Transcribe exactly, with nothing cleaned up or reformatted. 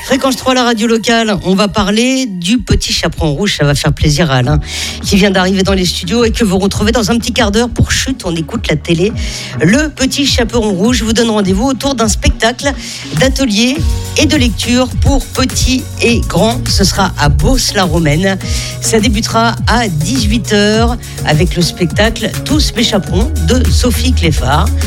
Fréquence trois, la radio locale, on va parler du Petit Chaperon Rouge. Ça va faire plaisir à Alain qui vient d'arriver dans les studios et que vous retrouvez dans un petit quart d'heure pour Chut, on écoute la télé. Le Petit Chaperon Rouge vous donne rendez-vous autour d'un spectacle d'atelier et de lecture pour petits et grands. Ce sera à Beauce-la-Romaine. Ça débutera à dix-huit heures avec le spectacle Tous mes chaperons de Sophie Cléphard.